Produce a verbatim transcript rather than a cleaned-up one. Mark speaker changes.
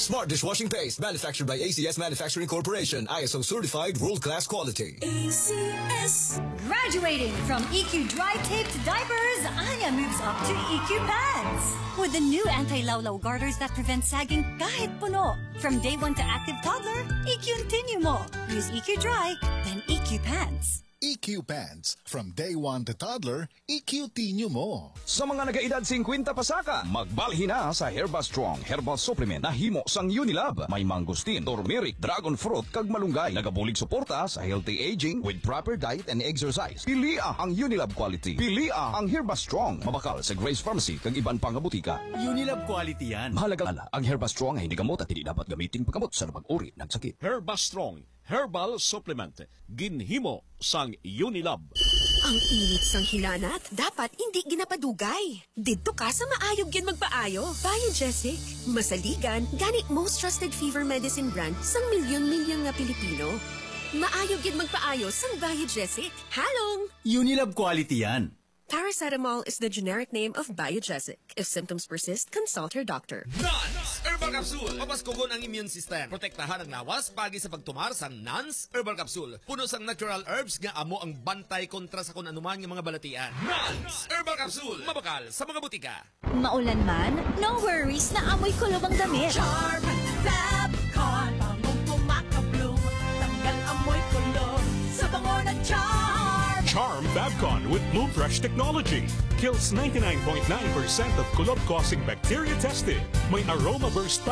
Speaker 1: Smart dishwashing paste manufactured by A C S Manufacturing Corporation. I S O certified world-class quality.
Speaker 2: A C S.
Speaker 3: Graduating from E Q dry taped diapers, Anya moves up to E Q pants. With the new anti-lawlaw garters that prevent sagging kahit puno. From day one to active toddler, E Q Continue mo. Use E Q Dry, then E Q Pants.
Speaker 4: E Q Pants. From day one to toddler, E Q Tinyo mo.
Speaker 5: Sa mga nagaedad fifty pasaka, magbalhin na sa Herba Strong Herbal Supplement na himo sang Unilab. May mangustin, turmeric, dragon fruit, kag malunggay. Nagabulig suporta sa healthy aging with proper diet and exercise. Pilia ang Unilab quality. Pilia ang Herba Strong. Mabakal sa Grace Pharmacy kag iban pang butika.
Speaker 6: Unilab quality yan.
Speaker 5: Mahalaga ala, ang Herba Strong ay hindi gamot at hindi dapat gamitin paggamot sa napag-uri ng sakit.
Speaker 6: Herba Strong Herbal Supplement. Ginhimo sang Unilab.
Speaker 7: Ang init sang hinanat, dapat hindi ginapadugay. Didto ka sa maayog yan magpaayo. Biogesic. Masaligan, gani most trusted fever medicine brand sang milyon-milyon nga Pilipino. Maayog yan magpaayo sang Biogesic. Halong!
Speaker 6: Unilab quality yan.
Speaker 7: Paracetamol is the generic name of Biogesic. If symptoms persist, consult your doctor.
Speaker 8: Nans Herbal Capsule. Papaskogon ang immune system. Protektahan ang lawas pagi sa pagtumar sa Nans Herbal Capsule. Puno sang natural herbs nga amo ang bantay kontra sa kung anuman nga mga balatian. Nans Herbal Capsule. Mabakal sa mga butika.
Speaker 3: Maulan man, no worries na amoy kulob ang damit.
Speaker 2: Charm Fabcon. Pangong pumakabloom. Tanggal amoy kulob. Sa bango ng Charm.
Speaker 9: Charm Fabcon with Bloom Fresh technology kills ninety-nine point nine percent of kulob-causing bacteria tested. May aroma burst